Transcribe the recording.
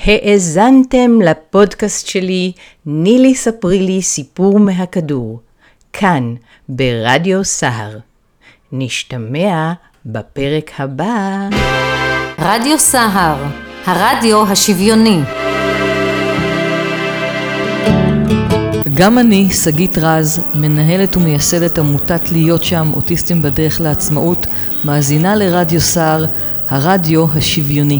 האזנתם לפודקאסט שלי, נילי ספרי לי סיפור מהכדור, כאן ברדיו סהר. נשתמע בפרק הבא. רדיו סהר, הרדיו השוויוני. גם אני, שגית רז, מנהלת ומייסדת עמותת להיות שם, אוטיסטים בדרך לעצמאות, מאזינה לרדיו סהר, הרדיו השוויוני.